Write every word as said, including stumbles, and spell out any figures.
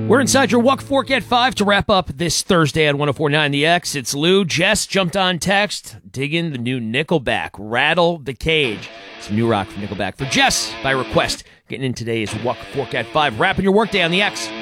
We're inside your Walk Fork at five to wrap up this Thursday on one oh four point nine The X. It's Lou. Jess jumped on text, digging the new Nickelback, Rattle the Cage. Some new rock from Nickelback for Jess by request. Getting in today's Walk Fork at five, wrapping your workday on The X.